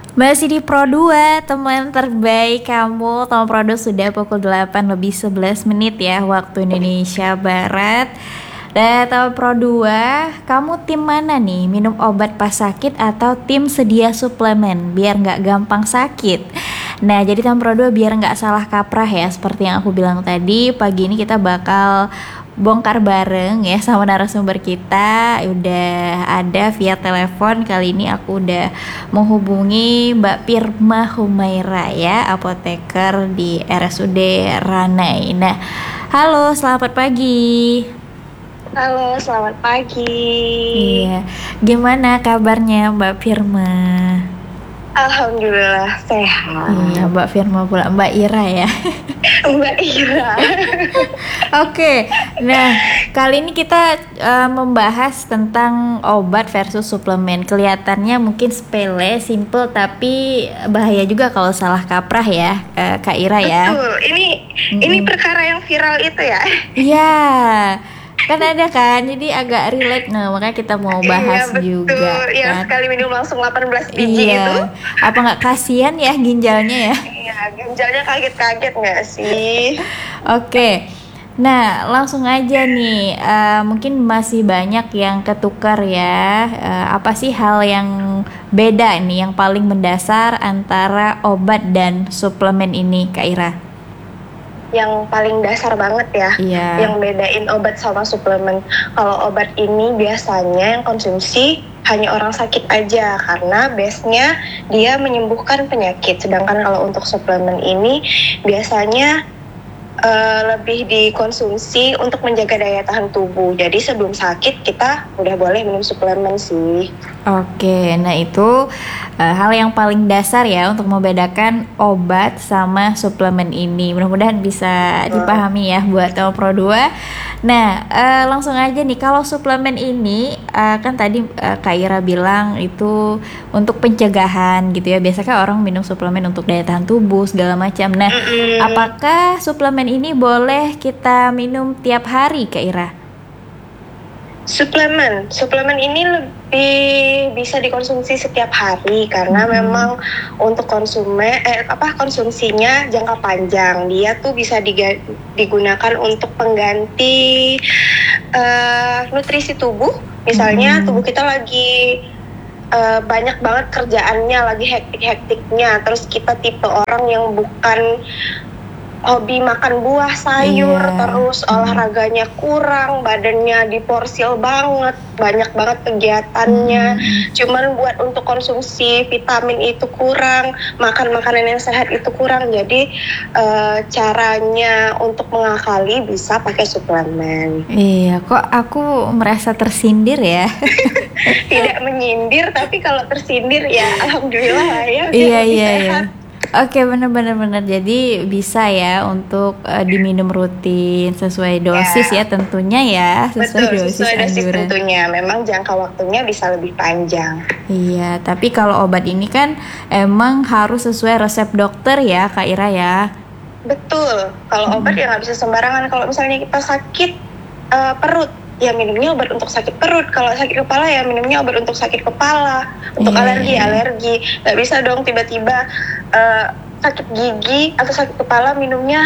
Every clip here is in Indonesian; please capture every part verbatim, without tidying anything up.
Masih di Pro dua, teman terbaik kamu. Teman Pro dua sudah pukul delapan lebih sebelas menit ya, waktu Indonesia Barat. Dan teman Pro dua, kamu tim mana nih? Minum obat pas sakit atau tim sedia suplemen biar nggak gampang sakit? Nah, jadi teman Pro dua biar nggak salah kaprah ya, seperti yang aku bilang tadi, pagi ini kita bakal bongkar bareng ya sama narasumber kita. Udah ada via telepon. Kali ini aku udah menghubungi Mbak Pirma Humaira ya, apoteker di R S U D Ranai. Nah, halo, selamat pagi. Halo, selamat pagi. Iya, gimana kabarnya Mbak Pirma? Alhamdulillah sehat. Iya, Mbak Firma pula, Mbak Ira ya. Mbak Ira. Oke, nah kali ini kita uh, membahas tentang obat versus suplemen. Kelihatannya mungkin sepele, simple, tapi bahaya juga kalau salah kaprah ya, uh, Kak Ira ya. Betul, ini mm-hmm. ini perkara yang viral itu ya. Iya, kan ada kan, jadi agak relate. Nah, makanya kita mau bahas iya, juga betul. Yang kan? sekali minum langsung delapan belas biji iya. itu. Apa nggak kasihan ya ginjalnya ya? Iya, ginjalnya kaget-kaget nggak sih? Oke, nah langsung aja nih, uh, mungkin masih banyak yang ketukar ya. Uh, apa sih hal yang beda nih, yang paling mendasar antara obat dan suplemen ini, Kak Ira? Yang paling dasar banget ya, yeah. yang bedain obat sama suplemen. Kalau obat ini biasanya yang konsumsi hanya orang sakit aja, karena base-nya dia menyembuhkan penyakit. Sedangkan kalau untuk suplemen ini biasanya uh, lebih dikonsumsi untuk menjaga daya tahan tubuh. Jadi sebelum sakit kita udah boleh minum suplemen sih. Oke, nah itu uh, hal yang paling dasar ya untuk membedakan obat sama suplemen ini. Mudah-mudahan bisa dipahami ya buat Teman Pro dua. Nah, uh, langsung aja nih, kalau suplemen ini uh, kan tadi uh, Kak Ira bilang itu untuk pencegahan gitu ya. Biasanya kan orang minum suplemen untuk daya tahan tubuh segala macam. Nah, mm-hmm. apakah suplemen ini boleh kita minum tiap hari, Kak Ira? Suplemen, suplemen ini lebih bisa dikonsumsi setiap hari karena hmm. memang untuk konsume eh apa konsumsinya jangka panjang. Dia tuh bisa diga, digunakan untuk pengganti uh, nutrisi tubuh. Misalnya hmm. tubuh kita lagi uh, banyak banget kerjaannya, lagi hektik-hektiknya. Terus kita tipe orang yang bukan hobi makan buah, sayur, yeah. terus olahraganya kurang, badannya diporsil banget, banyak banget kegiatannya, mm. cuman buat untuk konsumsi vitamin itu kurang, makan makanan yang sehat itu kurang. Jadi uh, caranya untuk mengakali bisa pakai suplemen. Iya, kok aku merasa tersindir ya? Tidak menyindir, tapi kalau tersindir ya alhamdulillah ya. Iya iya iya. Oke, benar-benar benar. Jadi bisa ya untuk uh, diminum rutin sesuai dosis ya, ya tentunya ya, sesuai Betul, dosis sesuai dosis anjuran. tentunya. Memang jangka waktunya bisa lebih panjang. Iya, tapi kalau obat ini kan emang harus sesuai resep dokter ya, Kak Ira ya. Betul. Kalau hmm. obat ya nggak bisa sembarangan. Kalau misalnya kita sakit uh, perut, ya minumnya obat untuk sakit perut. Kalau sakit kepala ya minumnya obat untuk sakit kepala. Untuk yeah. alergi, alergi. Gak bisa dong tiba-tiba uh, sakit gigi atau sakit kepala minumnya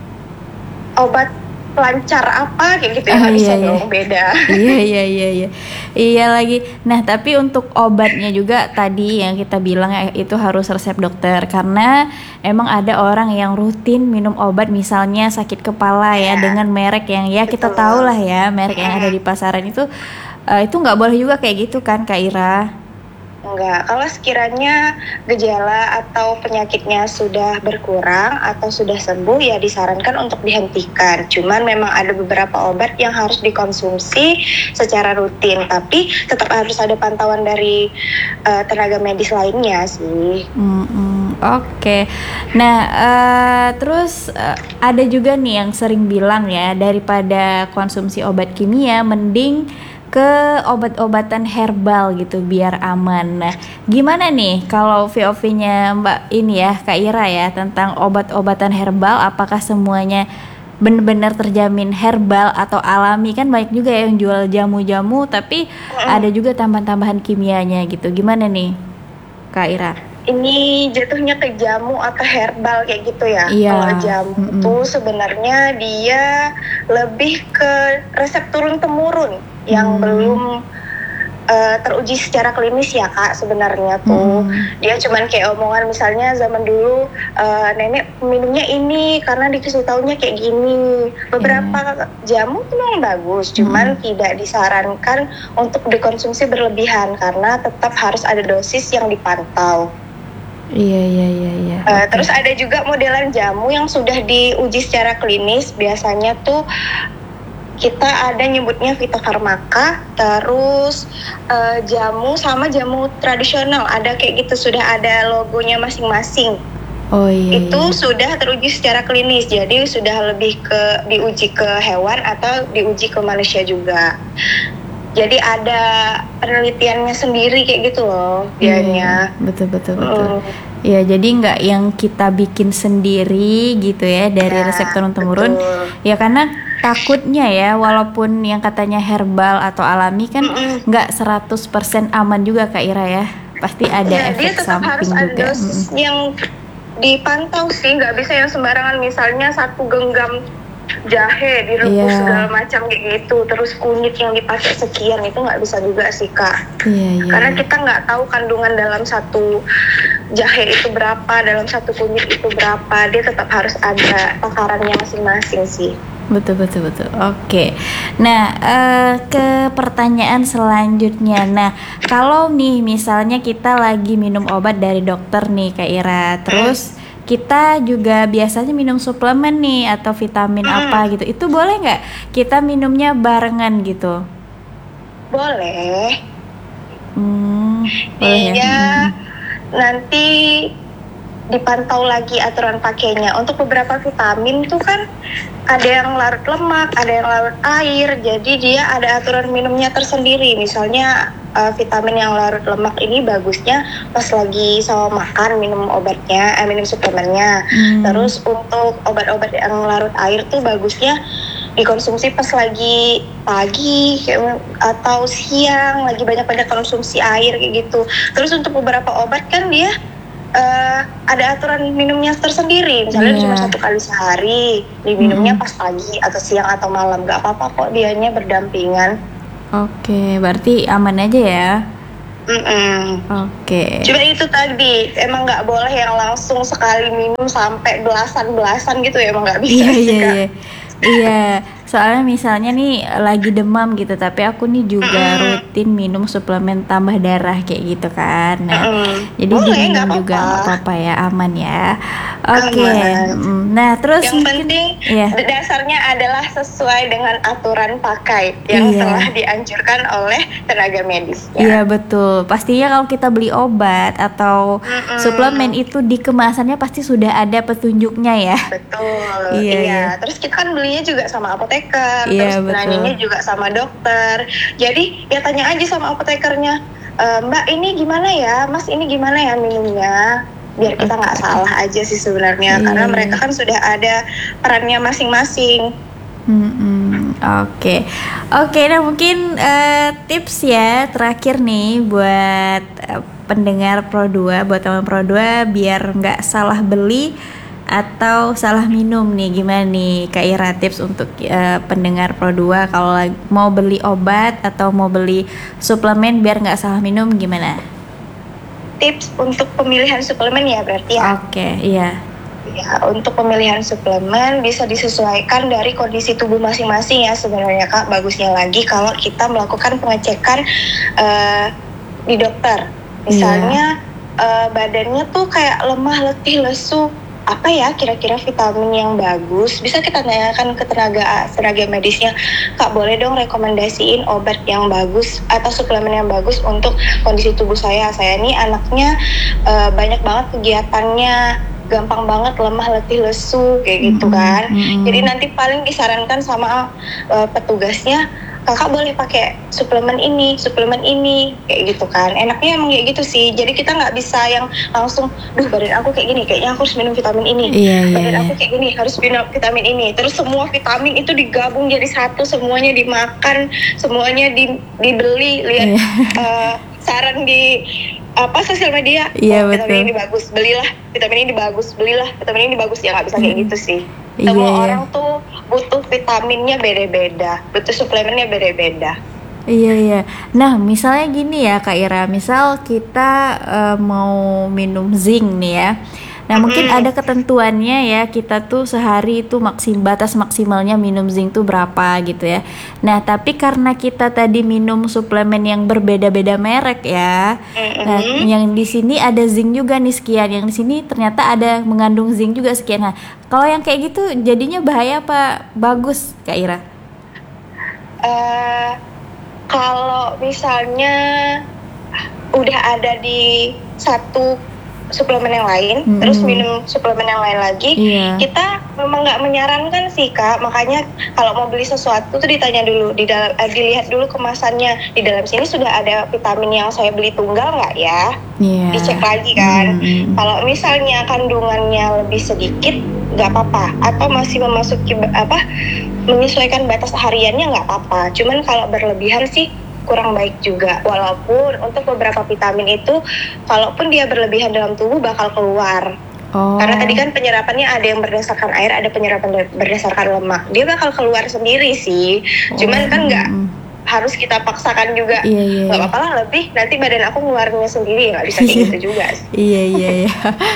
obat pelancar apa kayak gitu ya. Gak oh, bisa iya, dong, iya. beda. Iya, iya, iya, iya. Iya lagi. Nah, tapi untuk obatnya juga tadi yang kita bilang ya, itu harus resep dokter. Karena emang ada orang yang rutin minum obat, misalnya sakit kepala ya, ya dengan merek yang ya kita tahu lah ya, merek ya. yang ada di pasaran itu uh, itu nggak boleh juga kayak gitu kan, Kak Ira? Enggak, kalau sekiranya gejala atau penyakitnya sudah berkurang atau sudah sembuh ya disarankan untuk dihentikan. Cuman memang ada beberapa obat yang harus dikonsumsi secara rutin, tapi tetap harus ada pantauan dari uh, tenaga medis lainnya sih. Mm-hmm. Oke, okay. Nah uh, terus uh, ada juga nih yang sering bilang ya, daripada konsumsi obat kimia mending ke obat-obatan herbal gitu biar aman. Nah, gimana nih kalau V O V-nya Mbak ini ya, Kak Ira ya, tentang obat-obatan herbal, apakah semuanya benar-benar terjamin herbal atau alami? Kan banyak juga yang jual jamu-jamu tapi mm. ada juga tambahan-tambahan kimianya gitu. Gimana nih, Kak Ira? ini jatuhnya ke jamu atau herbal kayak gitu ya. Iya. Kalau jamu Mm-mm. tuh sebenarnya dia lebih ke resep turun temurun yang Hmm. belum uh, teruji secara klinis ya Kak sebenarnya tuh. Hmm. Dia cuman kayak omongan misalnya zaman dulu uh, nenek minumnya ini karena dikasih taunya kayak gini. Beberapa jamu tuh memang bagus, cuman Hmm. tidak disarankan untuk dikonsumsi berlebihan karena tetap harus ada dosis yang dipantau. Iya iya iya iya. Uh, Oke. Terus ada juga modelan jamu yang sudah diuji secara klinis. Biasanya tuh kita ada nyebutnya fitofarmaka, terus uh, jamu sama jamu tradisional. Ada kayak gitu, sudah ada logonya masing-masing. Oh iya. Itu iya. sudah teruji secara klinis, jadi sudah lebih ke diuji ke hewan atau diuji ke manusia juga. Jadi ada penelitiannya sendiri kayak gitu loh dianya. Iya, betul betul betul. Mm. Ya jadi nggak yang kita bikin sendiri gitu ya dari Ya, resep turun temurun. betul. Ya karena takutnya ya walaupun yang katanya herbal atau alami kan Mm-mm. nggak seratus persen aman juga Kak Ira ya. Pasti ada Ya, dia efek tetap harus samping ada juga. dosis Mm-mm. yang dipantau sih, nggak bisa yang sembarangan. Misalnya satu genggam jahe direbus Iya. segala macam kayak gitu, terus kunyit yang dipakai sekian, itu nggak bisa juga sih Kak. Iya iya. Karena iya. kita nggak tahu kandungan dalam satu jahe itu berapa, dalam satu kunyit itu berapa. Dia tetap harus ada takarannya masing-masing sih. Betul betul betul. Oke. Nah, eh, ke pertanyaan selanjutnya. Nah, kalau nih misalnya kita lagi minum obat dari dokter nih Kak Ira, terus kita juga biasanya minum suplemen nih atau vitamin Hmm. apa gitu. Itu boleh nggak kita minumnya barengan gitu? Boleh. Hmm, boleh ya. Dia Hmm. nanti dipantau lagi aturan pakainya. Untuk beberapa vitamin tuh kan ada yang larut lemak, ada yang larut air, jadi dia ada aturan minumnya tersendiri. Misalnya uh, vitamin yang larut lemak ini bagusnya pas lagi sama makan minum obatnya, eh, minum suplemennya. Hmm. Terus untuk obat-obat yang larut air tuh bagusnya dikonsumsi pas lagi pagi kayak, atau siang lagi banyak-banyak konsumsi air kayak gitu. Terus untuk beberapa obat kan dia Uh, ada aturan minumnya tersendiri, misalnya Iya. cuma satu kali sehari, diminumnya Mm-mm. pas pagi atau siang atau malam, nggak apa-apa kok, dianya berdampingan. Oke, berarti aman aja ya. Mm-mm. Oke. Cuma itu tadi, emang nggak boleh yang langsung sekali minum sampai belasan-belasan gitu ya, emang nggak bisa Iya sih iya Kak. iya. Iya, soalnya misalnya nih lagi demam gitu, tapi aku nih juga Mm-mm. rutin minum suplemen tambah darah kayak gitu kan. Nah, Mm-mm. jadi Boleh, diminum nggak juga apa-apa. nggak apa-apa ya, aman ya. Oke. Aman. mm, Nah, terus Yang mungkin penting ya. dasarnya adalah sesuai dengan aturan pakai yang Iya. telah dianjurkan oleh tenaga medis. Iya betul. Pastinya kalau kita beli obat atau Mm-mm. suplemen itu di kemasannya pasti sudah ada petunjuknya ya. Betul, Iya, iya. iya. Terus kita kan belinya juga sama apoteker, Iya, terus betul. nanyanya juga sama dokter. Jadi ya tanya aja sama apotekernya, "E, Mbak ini gimana ya, Mas ini gimana ya minumnya?" Biar kita nggak salah aja sih sebenarnya, Iya, karena iya. mereka kan sudah ada perannya masing-masing. Hmm, oke, oke. Nah mungkin eh, tips ya terakhir nih buat eh, pendengar Pro dua, buat teman Pro dua biar nggak salah beli atau salah minum nih, gimana nih Kak Ira tips untuk eh, pendengar Pro dua kalau lag- mau beli obat atau mau beli suplemen biar nggak salah minum gimana? Tips untuk pemilihan suplemen ya berarti ya. Oke, iya. Ya, untuk pemilihan suplemen bisa disesuaikan dari kondisi tubuh masing-masing ya sebenarnya Kak. Bagusnya lagi kalau kita melakukan pengecekan uh, di dokter. Misalnya uh, badannya tuh kayak lemah, letih, lesu. Apa ya kira-kira vitamin yang bagus? Bisa kita tanyakan ke tenaga tenaga medisnya. Kak, boleh dong rekomendasiin obat yang bagus atau suplemen yang bagus untuk kondisi tubuh saya. Saya nih anaknya uh, banyak banget kegiatannya, gampang banget lemah, letih, lesu kayak gitu kan. Mm-mm. Jadi nanti paling disarankan sama uh, petugasnya, kakak boleh pakai suplemen ini, suplemen ini kayak gitu kan. Enaknya emang kayak gitu sih. Jadi kita nggak bisa yang langsung, duh badan aku kayak gini, kayaknya aku harus minum vitamin ini. Iya, iya, Badan iya. aku kayak gini, harus minum vitamin ini. Terus semua vitamin itu digabung jadi satu, semuanya dimakan, semuanya di, dibeli. Lihat Iya. uh, saran di apa sosial media, Iya, oh, vitamin betul. ini bagus, belilah vitamin ini bagus, belilah vitamin ini bagus, ya nggak bisa kayak gitu sih. Iya, Semua iya. orang tuh butuh vitaminnya beda-beda, butuh suplemennya beda-beda. Iya, iya. Nah, misalnya gini ya Kak Ira, misal kita eh, mau minum zinc nih ya. Nah, mungkin Mm-mm. ada ketentuannya ya, kita tuh sehari itu maksim batas maksimalnya minum zinc tuh berapa gitu ya. Nah, tapi karena kita tadi minum suplemen yang berbeda-beda merek ya. Nah, Mm-mm. yang di sini ada zinc juga nih sekian, yang di sini ternyata ada mengandung zinc juga sekian. Nah, kalau yang kayak gitu jadinya bahaya apa bagus Kak Ira? Eh, kalau misalnya udah ada di satu suplemen yang lain, Mm-mm. terus minum suplemen yang lain lagi, Iya. kita memang nggak menyarankan sih Kak. Makanya kalau mau beli sesuatu tuh ditanya dulu, di dalam, eh, dilihat dulu kemasannya. Di dalam sini sudah ada vitamin yang saya beli tunggal nggak ya? Iya. Dicek lagi kan. Mm-mm. Kalau misalnya kandungannya lebih sedikit, nggak apa-apa. Atau masih memasuki ba- apa menyesuaikan batas hariannya, nggak apa-apa. Cuman kalau berlebihan sih kurang baik juga. Walaupun untuk beberapa vitamin itu, kalaupun dia berlebihan dalam tubuh bakal keluar. Oh. Karena tadi kan penyerapannya ada yang berdasarkan air, ada penyerapan de- berdasarkan lemak. Dia bakal keluar sendiri sih. Cuman kan nggak Mm-mm. harus kita paksakan juga. Iya, iya, Nggak iya. apa-apa lah lebih, nanti badan aku ngeluarinnya sendiri. Nggak bisa kayak gitu juga sih. Iya, iya, iya.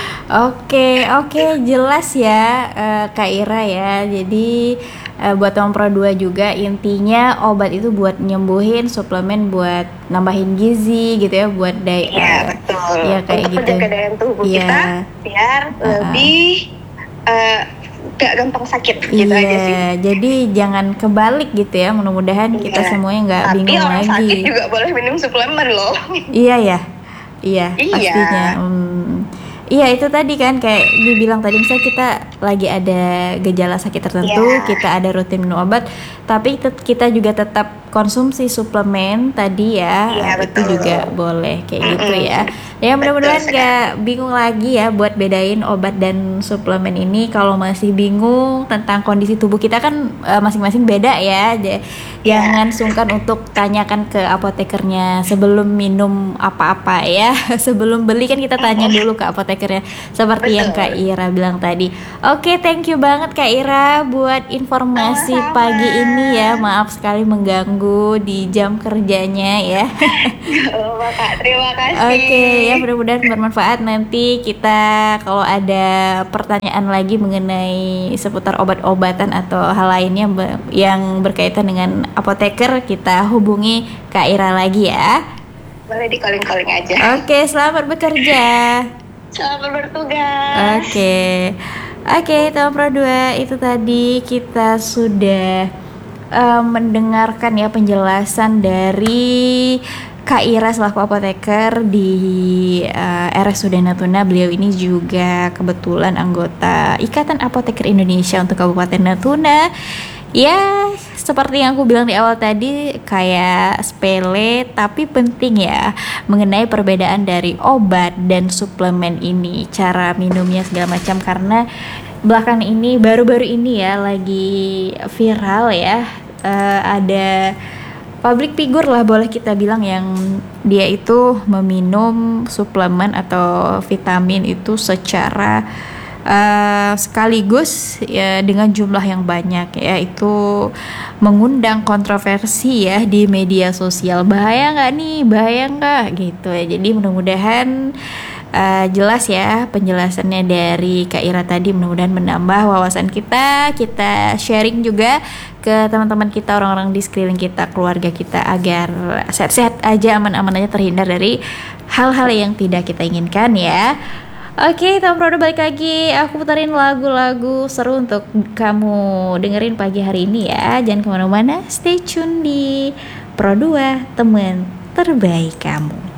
Oke, oke, jelas ya eh, Kak Ira ya. Jadi eh, buat teman Pro dua juga intinya obat itu buat nyembuhin, suplemen buat nambahin gizi gitu ya, buat daya. Iya betul. Iya, kayak Untuk gitu. menjaga daya tubuh Iya. kita biar Uh-uh. lebih eh, gak gampang sakit gitu aja sih. Iya, jadi jangan kebalik gitu ya. Mudah-mudahan kita Iya. semuanya nggak Tapi bingung orang lagi. sakit juga boleh minum suplemen loh. Iya ya, iya, Iya. pastinya. Hmm. Iya itu tadi kan kayak dibilang tadi misalnya kita lagi ada gejala sakit tertentu, Iya. kita ada rutin minum obat, tapi tet- kita juga tetap konsumsi suplemen tadi ya, Iya, itu betul. juga boleh kayak gitu Mm-mm. ya. Ya mudah-mudahan Betul nggak bingung lagi ya buat bedain obat dan suplemen ini. Kalau masih bingung tentang kondisi tubuh kita kan eh, masing-masing beda ya. J- Iya. Jangan sungkan untuk tanyakan ke apotekernya sebelum minum apa-apa ya. Sebelum beli kan kita tanya dulu ke apotekernya seperti yang Betul. Kak Ira bilang tadi. Oke, thank you banget Kak Ira buat informasi Sama-sama. pagi ini ya. Maaf sekali mengganggu di jam kerjanya ya. Oh, Kak, terima kasih. Oke, ya mudah-mudahan bermanfaat. Nanti kita kalau ada pertanyaan lagi mengenai seputar obat-obatan atau hal lainnya be- yang berkaitan dengan apoteker, kita hubungi Kak Ira lagi ya. Boleh di calling-calling aja. Oke, selamat bekerja. Selamat bertugas. Oke, oke, teman Pro dua, itu tadi kita sudah eh, mendengarkan ya penjelasan dari Kak Ira selaku apoteker di eh, R S U D Natuna. Beliau ini juga kebetulan anggota Ikatan Apoteker Indonesia untuk Kabupaten Natuna. Ya, seperti yang aku bilang di awal tadi, kayak sepele tapi penting ya mengenai perbedaan dari obat dan suplemen ini, cara minumnya segala macam, karena belakangan ini baru-baru ini ya lagi viral ya, eh, ada public figure lah boleh kita bilang yang dia itu meminum suplemen atau vitamin itu secara uh, sekaligus ya dengan jumlah yang banyak ya, itu mengundang kontroversi ya di media sosial. Bahaya nggak nih? Bahaya nggak gitu ya. Jadi mudah-mudahan Uh, jelas ya penjelasannya dari Kak Ira tadi, mudah-mudahan menambah wawasan kita, kita sharing juga ke teman-teman kita, orang-orang di sekeliling kita, keluarga kita, agar sehat-sehat aja, aman-aman aja, terhindar dari hal-hal yang tidak kita inginkan ya. Oke, teman Prodo, balik lagi. Aku putarin lagu-lagu seru untuk kamu dengerin pagi hari ini ya. Jangan kemana-mana, stay tune di Pro dua, teman terbaik kamu.